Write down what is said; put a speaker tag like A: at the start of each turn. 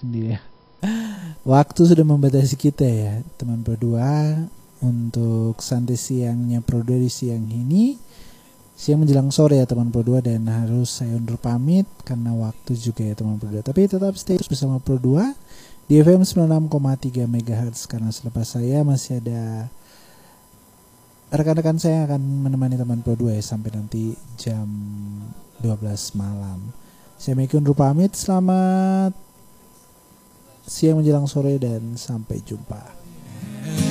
A: sendiri ya. Waktu sudah membatasi kita ya teman berdua. Untuk santai siangnya Pro 2 di siang ini, siang menjelang sore ya teman Pro 2, dan harus saya undur pamit karena waktu juga ya teman Pro 2. Tapi tetap stay terus bersama Pro 2 di FM 96,3 MHz, karena selepas saya masih ada rekan-rekan saya yang akan menemani teman Pro 2 ya sampai nanti jam 12 malam. Saya Meki undur pamit, selamat siang menjelang sore dan sampai jumpa.